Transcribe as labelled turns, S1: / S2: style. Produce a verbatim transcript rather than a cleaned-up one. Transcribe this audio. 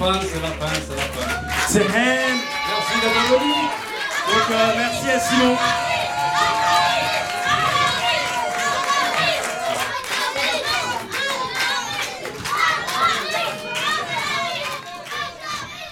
S1: fin, c'est la fin, c'est la fin.
S2: C'est Hand.
S1: Merci d'être venu.
S2: Donc euh, merci à Simon.